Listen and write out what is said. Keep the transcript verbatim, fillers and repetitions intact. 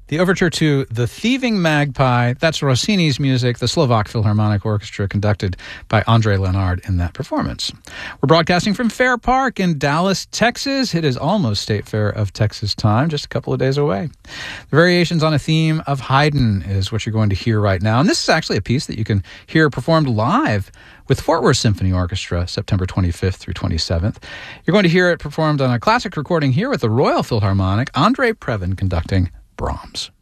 The overture to The Thieving Magpie, that's Rossini's music, the Slovak Philharmonic Orchestra, conducted by Andre Lenard in that performance. We're broadcasting from Fair Park in Dallas, Texas. It is almost State Fair of Texas time, just a couple of days away. The Variations on a Theme of Haydn is what you're going to hear right now. And this is actually a piece that you can hear performed live with Fort Worth Symphony Orchestra, September twenty-fifth through twenty-seventh. You're going to hear it performed on a classic recording here with the Royal Philharmonic, Andre Previn conducting Brahms.